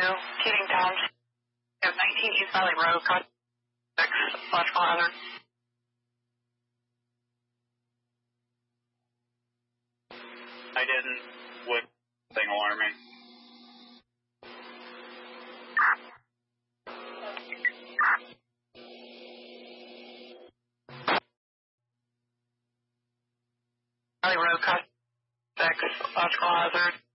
Keating Township, 19 East Valley Road, contact electrical hazard. I didn't. What thing alarming? Valley Road, contact electrical hazard.